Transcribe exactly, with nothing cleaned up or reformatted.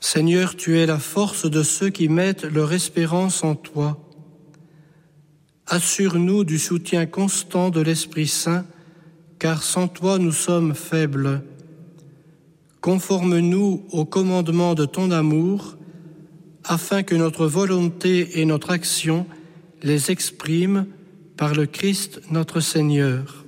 Seigneur, tu es la force de ceux qui mettent leur espérance en toi. Assure-nous du soutien constant de l'Esprit Saint, car sans toi nous sommes faibles. Conforme-nous au commandement de ton amour, afin que notre volonté et notre action les expriment par le Christ notre Seigneur.